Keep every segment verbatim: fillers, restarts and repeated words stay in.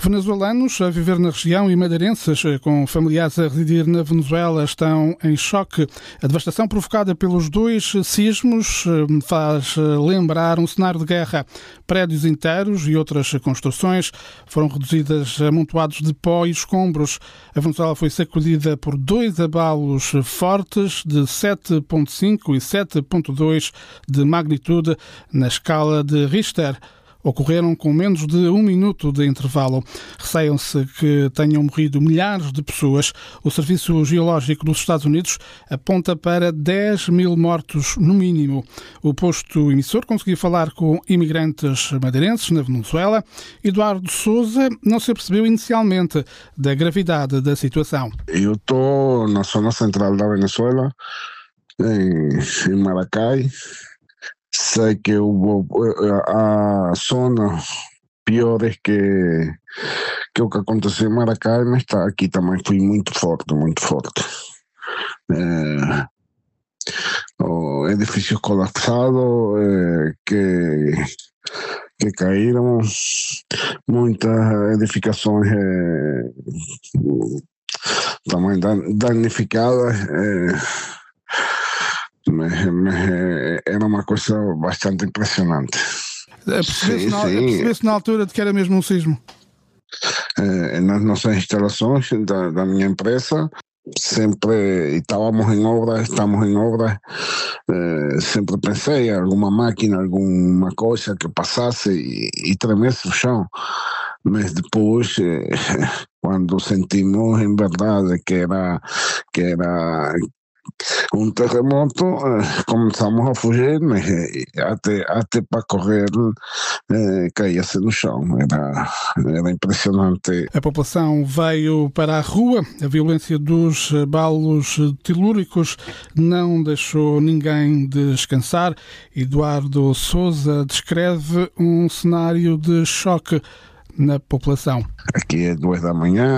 Venezuelanos a viver na região e madeirenses com familiares a residir na Venezuela estão em choque. A devastação provocada pelos dois sismos faz lembrar um cenário de guerra. Prédios inteiros e outras construções foram reduzidas a amontoados de pó e escombros. A Venezuela foi sacudida por dois abalos fortes de sete ponto cinco e sete ponto dois de magnitude na escala de Richter. Ocorreram com menos de um minuto de intervalo. Receiam-se que tenham morrido milhares de pessoas. O Serviço Geológico dos Estados Unidos aponta para dez mil mortos no mínimo. O posto emissor conseguiu falar com imigrantes madeirenses na Venezuela. Eduardo Sousa não se apercebeu inicialmente da gravidade da situação. Eu estou na zona central da Venezuela, em, em Maracay. Sei que houve a zona piores que, que o que aconteceu em Maracay, mas está aqui também foi muito forte, muito forte. É, o edifícios colapsados é, que, que caíram, muitas edificações é, também danificadas. É, Mas, mas era uma coisa bastante impressionante. Percebeu-se na, percebeu-se na altura de que era mesmo um sismo? É, nas nossas instalações da, da minha empresa, sempre estávamos em obras, estamos em obras, é, sempre pensei em alguma máquina, alguma coisa que passasse e, e tremesse o chão. Mas depois, é, quando sentimos em verdade que era... Que era um terremoto, eh, começamos a fugir, mas eh, até, até para correr eh, caía-se no chão. Era, era impressionante. A população veio para a rua. A violência dos abalos telúricos não deixou ninguém descansar. Eduardo Sousa descreve um cenário de choque na população. Aqui é duas da manhã.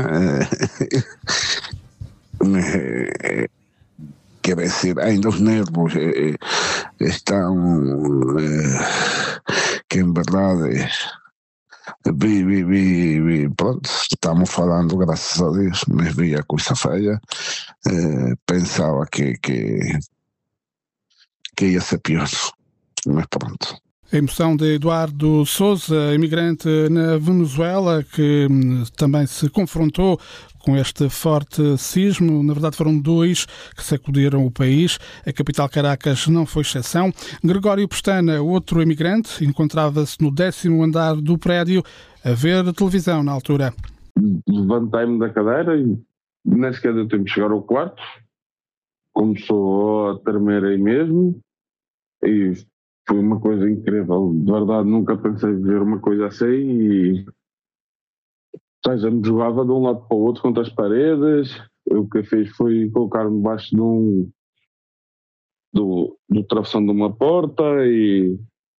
Eh, Quer dizer, ainda os nervos eh, estão, eh, que em verdade, vi, vi, vi, vi, pronto, estamos falando, graças a Deus, mas vi a coisa feia, eh, pensava que, que, que ia ser pior, mas pronto. A emoção de Eduardo Sousa, imigrante na Venezuela, que também se confrontou com este forte sismo. Na verdade, foram dois que sacudiram o país. A capital Caracas não foi exceção. Gregório Pestana, outro imigrante, encontrava-se no décimo andar do prédio a ver televisão na altura. Levantei-me da cadeira e nem sequer deu tempo de chegar ao quarto. Começou a tremer aí mesmo e foi uma coisa incrível. De verdade, nunca pensei ver uma coisa assim e... Ou seja, me jogava de um lado para o outro contra as paredes. O que fiz foi colocar-me debaixo de um, do, do travessão de uma porta e,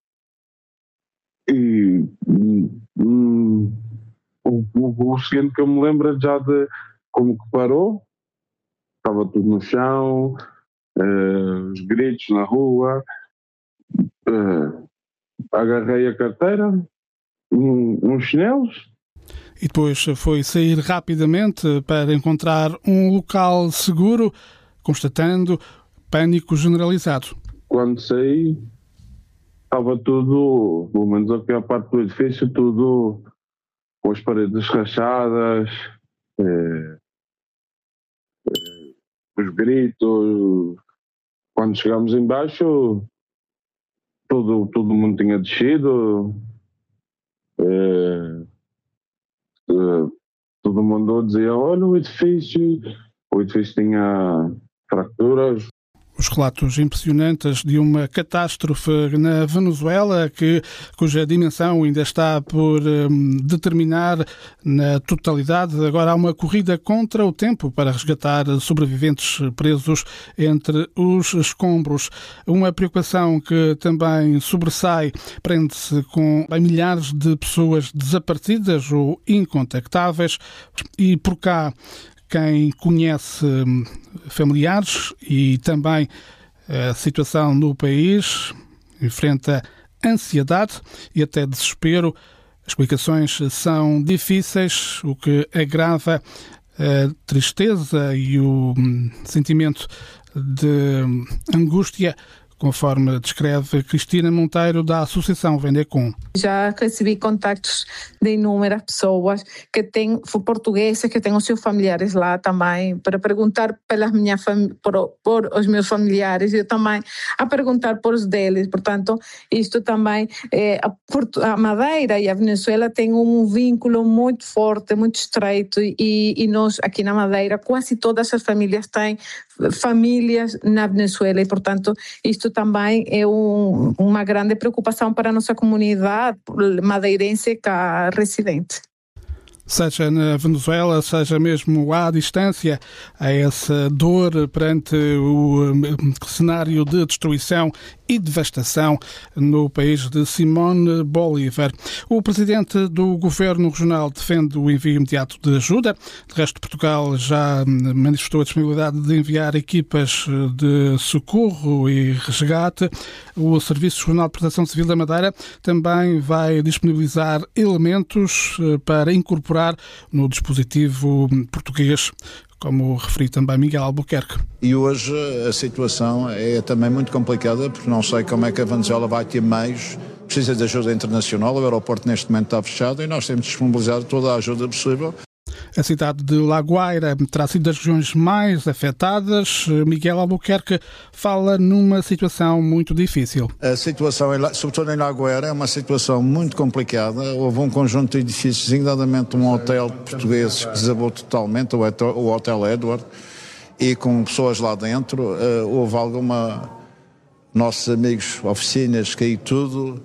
e hum, o, o, o seguinte que eu me lembro é já de como que parou. Estava tudo no chão, uh, os gritos na rua. Uh, agarrei a carteira, um, uns chinelos. E depois foi sair rapidamente para encontrar um local seguro, constatando pânico generalizado. Quando saí, estava tudo, pelo menos a pior parte do edifício, tudo com as paredes rachadas, eh, eh, os gritos. Quando chegámos em baixo, todo, todo mundo tinha descido. Eh, Uh, todo mundo dizia, olha o edifício, o edifício tinha fraturas. Os relatos impressionantes de uma catástrofe na Venezuela que, cuja dimensão ainda está por um, determinar na totalidade. Agora há uma corrida contra o tempo para resgatar sobreviventes presos entre os escombros. Uma preocupação que também sobressai, prende-se com milhares de pessoas desaparecidas ou incontactáveis e por cá quem conhece familiares e também a situação no país enfrenta ansiedade e até desespero As explicações são difíceis, o que agrava a tristeza e o sentimento de angústia, conforme descreve Cristina Monteiro, da Associação Vendecom. Já recebi contactos de inúmeras pessoas que têm portugueses, que têm os seus familiares lá também, para perguntar pelas minhas fam- por, por os meus familiares e eu também a perguntar por os deles. Portanto, isto também, é, a, Porto, a Madeira e a Venezuela têm um vínculo muito forte, muito estreito e, e nós aqui na Madeira, quase todas as famílias têm famílias na Venezuela e, portanto, isto também é um, uma grande preocupação para a nossa comunidade madeirense cá residente. Seja na Venezuela, seja mesmo à distância, a essa dor perante o cenário de destruição e devastação no país de Simón Bolívar. O presidente do Governo Regional defende o envio imediato de ajuda. De resto, Portugal já manifestou a disponibilidade de enviar equipas de socorro e resgate. O Serviço Regional de Proteção Civil da Madeira também vai disponibilizar elementos para incorporar no dispositivo português, como referi também Miguel Albuquerque. E hoje a situação é também muito complicada, porque não sei como é que a Venezuela vai ter meios, precisa de ajuda internacional, o aeroporto neste momento está fechado e nós temos de disponibilizar toda a ajuda possível. A cidade de La Guaira terá sido das regiões mais afetadas. Miguel Albuquerque fala numa situação muito difícil. A situação, sobretudo em La Guaira, é uma situação muito complicada. Houve um conjunto de edifícios, designadamente um hotel português que desabou totalmente, o Hotel Edward, e com pessoas lá dentro. Houve alguma... Nossos amigos, oficinas, caiu tudo.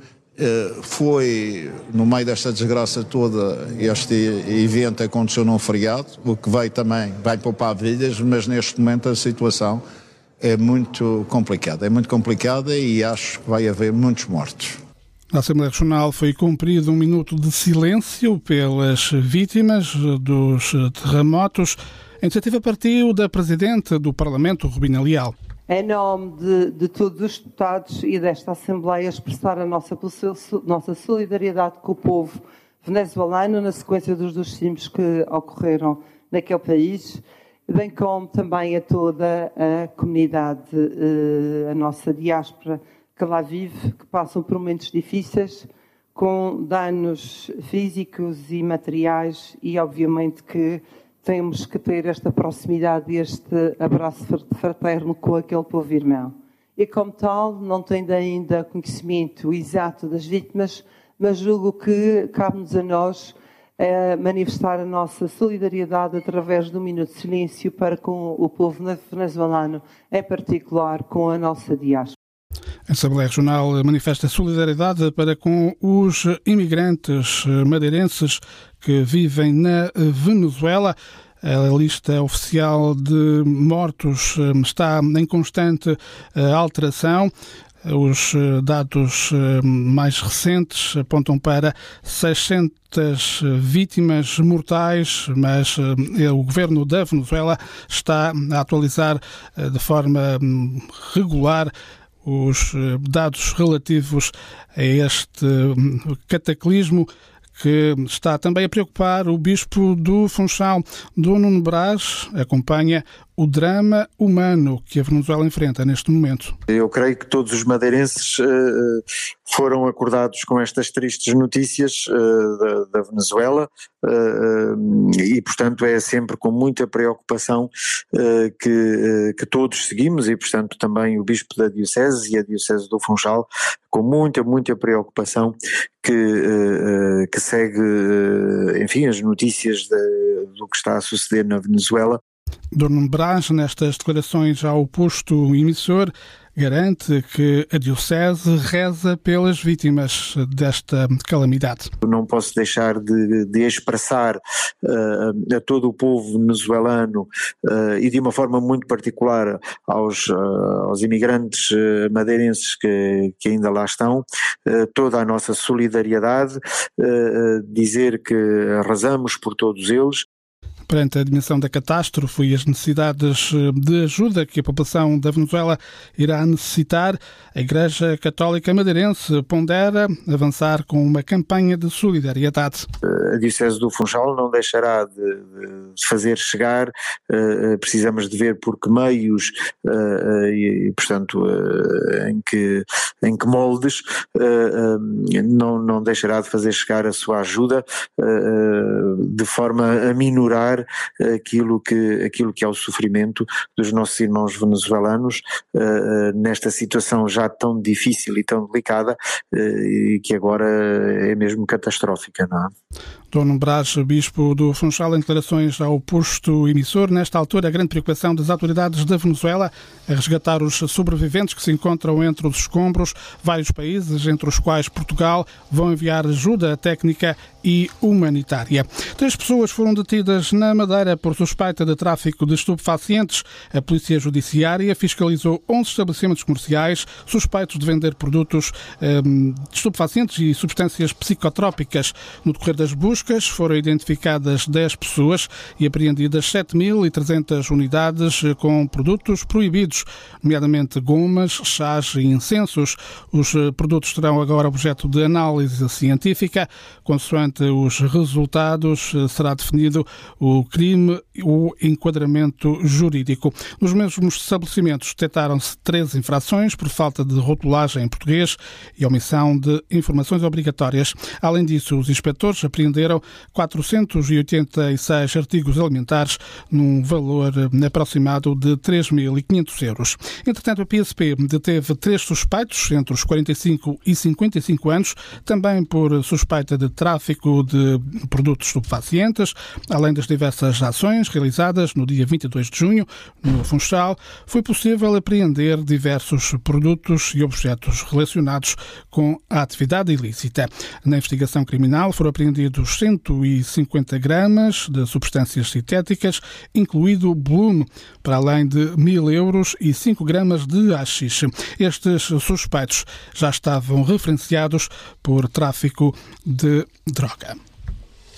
Foi, no meio desta desgraça toda, este evento aconteceu num feriado, o que veio também, vai poupar vidas, mas neste momento a situação é muito complicada, é muito complicada e acho que vai haver muitos mortos. Na Assembleia Regional foi cumprido um minuto de silêncio pelas vítimas dos terremotos. A iniciativa partiu da Presidente do Parlamento, Rubina Leal. Em nome de, de todos os deputados e desta Assembleia, expressar a nossa, nossa solidariedade com o povo venezuelano na sequência dos dois sismos que ocorreram naquele país, bem como também a toda a comunidade, a nossa diáspora que lá vive, que passam por momentos difíceis, com danos físicos e materiais e, obviamente, que temos que ter esta proximidade e este abraço fraterno com aquele povo irmão. E, como tal, não tendo ainda conhecimento exato das vítimas, mas julgo que cabe-nos a nós eh, manifestar a nossa solidariedade através do minuto de silêncio para com o povo venezuelano, em particular com a nossa diáspora. A Assembleia Regional manifesta solidariedade para com os imigrantes madeirenses que vivem na Venezuela. A lista oficial de mortos está em constante alteração. Os dados mais recentes apontam para seiscentas vítimas mortais, mas o governo da Venezuela está a atualizar de forma regular os dados relativos a este cataclismo que está também a preocupar o bispo do Funchal. Dom Nuno Brás acompanha o drama humano que a Venezuela enfrenta neste momento. Eu creio que todos os madeirenses uh, foram acordados com estas tristes notícias uh, da, da Venezuela uh, e, portanto, é sempre com muita preocupação uh, que, uh, que todos seguimos e, portanto, também o bispo da Diocese e a Diocese do Funchal, com muita, muita preocupação que, uh, uh, que segue, uh, enfim, as notícias de, do que está a suceder na Venezuela. Dom Nuno Brás, nestas declarações ao posto emissor, garante que a Diocese reza pelas vítimas desta calamidade. Não posso deixar de, de expressar uh, a todo o povo venezuelano uh, e de uma forma muito particular aos, uh, aos imigrantes uh, madeirenses que, que ainda lá estão, uh, toda a nossa solidariedade, uh, dizer que rezamos por todos eles. Perante a dimensão da catástrofe e as necessidades de ajuda que a população da Venezuela irá necessitar, a Igreja Católica Madeirense pondera avançar com uma campanha de solidariedade. A Diocese do Funchal não deixará de, de fazer chegar, uh, precisamos de ver por que meios uh, e, portanto, uh, em, que, em que moldes, uh, uh, não, não deixará de fazer chegar a sua ajuda uh, de forma a minorar aquilo que, aquilo que é o sofrimento dos nossos irmãos venezuelanos uh, nesta situação já tão difícil e tão delicada uh, e que agora é mesmo catastrófica, não é? Dom Brás, bispo do Funchal, em declarações ao posto emissor. Nesta altura, a grande preocupação das autoridades da Venezuela é resgatar os sobreviventes que se encontram entre os escombros. Vários países, entre os quais Portugal, vão enviar ajuda técnica e humanitária. Três pessoas foram detidas na Madeira por suspeita de tráfico de estupefacientes. A Polícia Judiciária fiscalizou onze estabelecimentos comerciais suspeitos de vender produtos um, de estupefacientes e substâncias psicotrópicas. No decorrer das buscas, foram identificadas dez pessoas e apreendidas sete mil e trezentas unidades com produtos proibidos, nomeadamente gomas, chás e incensos. Os produtos terão agora objeto de análise científica. Consoante os resultados, será definido o crime e o enquadramento jurídico. Nos mesmos estabelecimentos detectaram-se treze infrações por falta de rotulagem em português e omissão de informações obrigatórias. Além disso, os inspectores apreenderam quatrocentos e oitenta e seis artigos alimentares num valor aproximado de três mil e quinhentos euros. Entretanto, a P S P deteve três suspeitos entre os quarenta e cinco e cinquenta e cinco anos, também por suspeita de tráfico de produtos estupefacientes. Além das diversas ações realizadas no dia vinte e dois de junho, no Funchal, foi possível apreender diversos produtos e objetos relacionados com a atividade ilícita. Na investigação criminal foram apreendidos cento e cinquenta gramas de substâncias sintéticas, incluído Bloom, para além de mil euros e cinco gramas de haxixe. Estes suspeitos já estavam referenciados por tráfico de droga.